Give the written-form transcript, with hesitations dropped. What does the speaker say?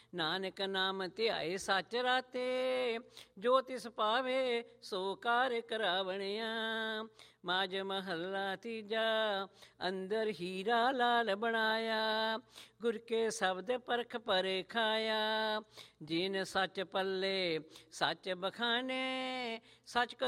ਨਾਨਕ ਨਾਮ ਧਿਆਏ ਸੱਚ ਰਾਤੇ, ਜੋ ਤਿਸ ਪਾਵੇ ਸੋ ਕਾਰ ਕਰਾਵਣਿਆ। ਮਾਝ ਮਹੱਲਾ ਤੀਜਾ। ਅੰਦਰ ਹੀਰਾ ਲਾਲ ਬਣਾਇਆ, ਗੁਰ ਕੇ ਸ਼ਬਦ ਪਰਖ ਪਰੇ ਖਾਇਆ। ਜਿਨ ਸੱਚ ਪੱਲੇ ਸੱਚ ਬਖਾਨੇ, ਸੱਚ